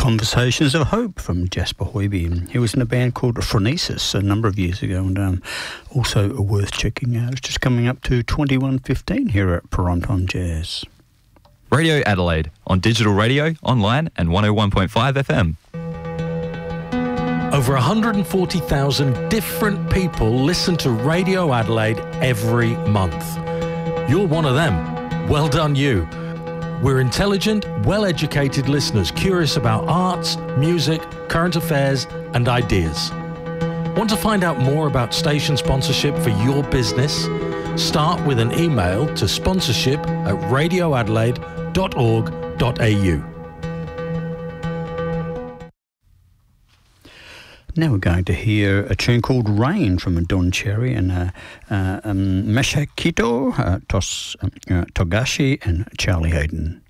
Conversations of Hope from Jasper Hoiby. He was in a band called Phronesis a number of years ago, and also worth checking out. It's just coming up to 21:15 here at Paronton Jazz. Radio Adelaide, on digital radio, online and 101.5 FM. Over 140,000 different people listen to Radio Adelaide every month. You're one of them. Well done you. We're intelligent, well-educated listeners curious about arts, music, current affairs and ideas. Want to find out more about station sponsorship for your business? Start with an email to sponsorship@radioadelaide.org.au. Now we're going to hear a tune called Rain from Don Cherry and Meshakito, Togashi and Charlie Hayden.